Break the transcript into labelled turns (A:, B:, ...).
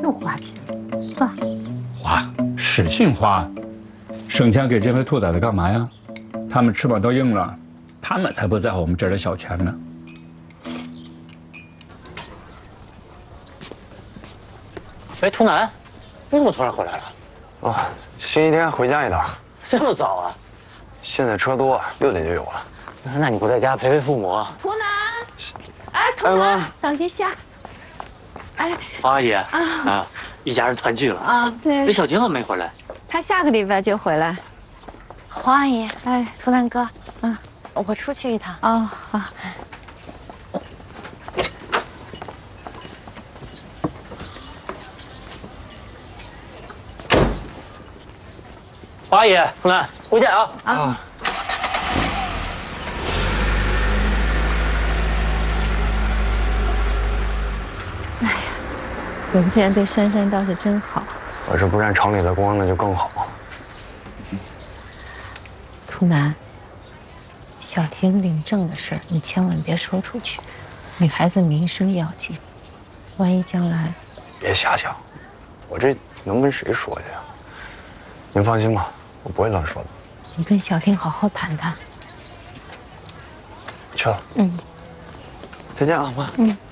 A: 么花钱，算了。
B: 花，使劲花，省钱给这些兔崽子干嘛呀？他们翅膀都硬了，他们才不在乎我们这儿的小钱呢。
C: 哎，图南，你怎么突然回来了？
D: 哦，星期天回家一趟。
C: 这么早啊？
D: 现在车多，6点就有了。
C: 那你不在家陪陪父母？
A: 图南，哎，图南，等一下。哎，
C: 黄阿姨啊，一家人团聚了
A: 啊，对。
C: 这小金怎么没回来？
A: 他下个礼拜就回来。
E: 黄阿姨，
A: 哎，
E: 图南哥，我出去一趟。
A: 哦，好。
C: 黄阿姨，图南，回见啊！
D: 啊。
A: 哎呀，文建对珊珊倒是真好。
D: 我这不染厂里的光，那就更好。
A: 图南，小婷领证的事儿，你千万别说出去。女孩子名声要紧，万一将来……
D: 别瞎想，我这能跟谁说去呀？您放心吧，我不会乱说的。
A: 你跟小婷好好谈谈。
D: 去了。
A: 嗯。
D: 再见啊，妈。
A: 嗯。